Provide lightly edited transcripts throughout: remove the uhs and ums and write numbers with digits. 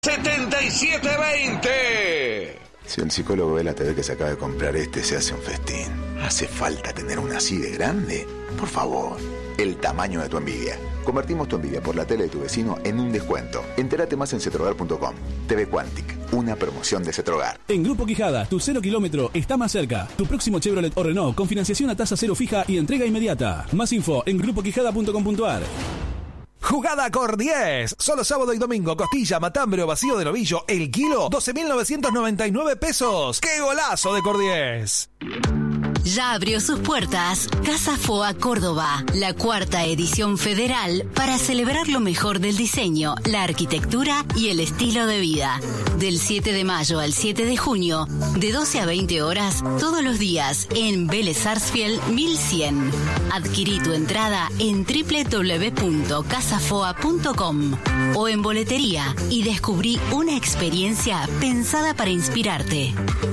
7720. Si el psicólogo ve la TV que se acaba de comprar se hace un festín. ¿Hace falta tener una así de grande? Por favor, el tamaño de tu envidia. Convertimos tu envidia por la tele de tu vecino en un descuento. Entérate más en cetrogar.com. TV Quantic, una promoción de Cetrogar. En Grupo Quijada, tu 0 kilómetro está más cerca. Tu próximo Chevrolet o Renault con financiación a tasa cero fija y entrega inmediata. Más info en grupoquijada.com.ar. Jugada Cor 10. Solo sábado y domingo. Costilla, matambre o vacío de novillo. El kilo, 12.999 pesos. ¡Qué golazo de Cor 10! Ya abrió sus puertas Casa Foa Córdoba, la 4ª edición federal para celebrar lo mejor del diseño, la arquitectura y el estilo de vida. Del 7 de mayo al 7 de junio, de 12 a 20 horas, todos los días, en Vélez Sarsfield 1100. Adquirí tu entrada en www.casafoa.com o en boletería y descubrí una experiencia pensada para inspirarte.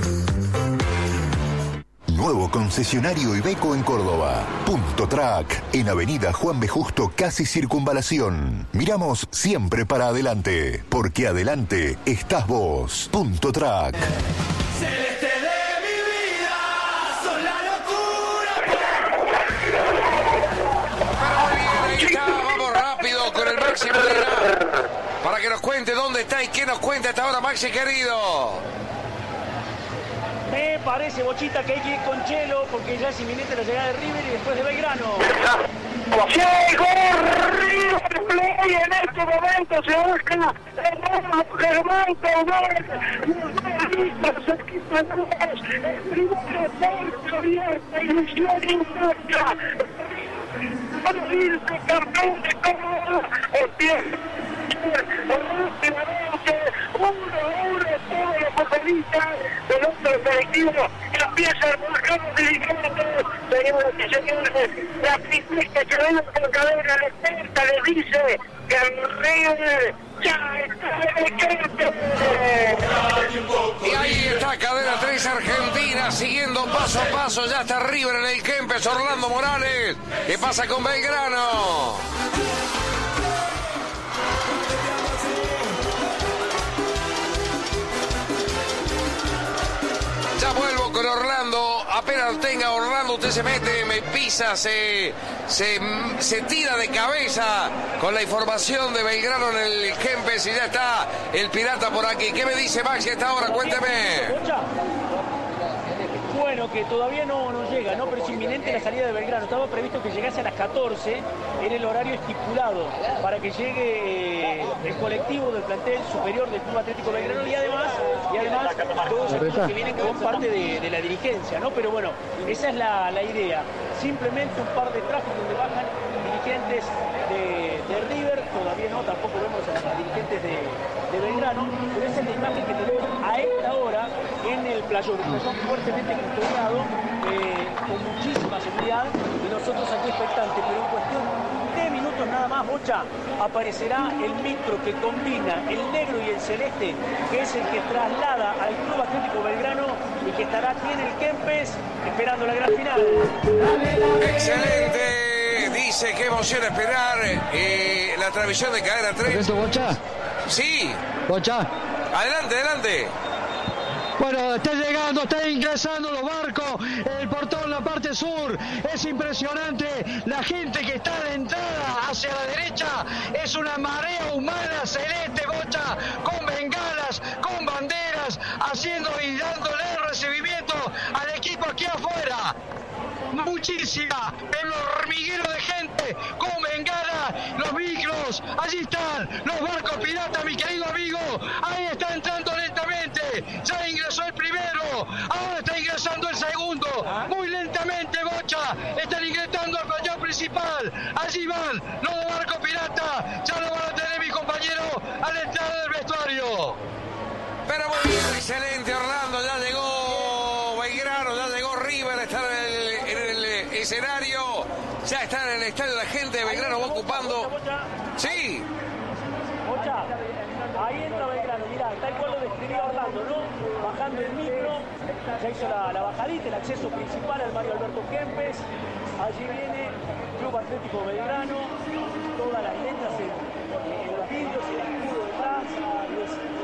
Nuevo concesionario Iveco en Córdoba. Punto Track, en Avenida Juan B. Justo, casi Circunvalación. Miramos siempre para adelante, porque adelante estás vos. Punto Track. Celeste de mi vida, son la locura. Pero muy bien, ahí está, vamos rápido con el Maxi Medina, para que nos cuente dónde está y qué nos cuenta hasta ahora, Maxi querido. Me parece, Bochita, que hay que ir con Chelo porque ya es inminente la llegada de River y después de Belgrano. Llegó River Play en este momento, se busca Germán Teodoro, los equipos el primer puerto abierto, ilusión intacta. Para irse campeón de Córdoba, empieza rápidamente, 1-1 todos los futbolistas del otro selectivo, empieza el marcador dirigente, señoras y señores, la ciclista que viene por cadena experta le dice que el River ya está en el campo. Y ahí está Cadena 3 Argentina siguiendo paso a paso, ya está River en el Kempes, Orlando Morales, ¿qué pasa con Belgrano? Ya vuelvo con Orlando, apenas tenga Orlando, usted se mete, me pisa, se tira de cabeza con la información de Belgrano en el Kempes y ya está el Pirata por aquí. ¿Qué me dice Maxi a esta hora? Cuénteme. Bueno, que todavía no llega, ¿no? Pero es inminente la salida de Belgrano. Estaba previsto que llegase a las 14 en el horario estipulado para que llegue el colectivo del plantel superior del Club Atlético Belgrano y además todos aquellos que vienen como parte de la dirigencia, ¿no? Pero bueno, esa es la idea. Simplemente un par de tráficos donde bajan dirigentes de River, todavía no, tampoco vemos a los dirigentes de Belgrano, pero esa es la imagen que tenemos a esta hora en el playón. Un playón fuertemente custodiado, con muchísima seguridad, y nosotros aquí expectantes, pero en cuestión de minutos nada más, Bocha, aparecerá el micro que combina el negro y el celeste, que es el que traslada al Club Atlético Belgrano y que estará aquí en el Kempes esperando la gran final. Excelente. Dice qué emoción esperar la transmisión de Cadena 3. ¿Esto, Bocha? Sí. Bocha. Adelante. Bueno, está llegando, está ingresando los barcos, el portón, la parte sur, es impresionante, la gente que está de entrada hacia la derecha, es una marea humana celeste, Bocha, con bengalas, con banderas, haciendo y dándole recibimiento al equipo aquí afuera. Muchísima, el hormiguero de gente con bengala, los micros, allí están los barcos piratas, mi querido amigo, ahí está entrando lentamente, ya ingresó el primero, ahora está ingresando el segundo, muy lentamente, Bocha, están ingresando al playón principal, allí van los de barco pirata, ya lo van a tener mi compañero a la entrada del vestuario. Pero muy bien, excelente Orlando, ya llegó Belgrano, ya llegó River, está en el escenario, ya está en el estadio, la gente de Belgrano va ocupando. Sí. Bocha, ahí entra Belgrano, mirá, tal cual lo describió Orlando, ¿no? Bajando el micro, ya hizo la bajadita, el acceso principal al Mario Alberto Kempes, allí viene Club Atlético Belgrano, todas las letras en los vidrios y el escudo detrás.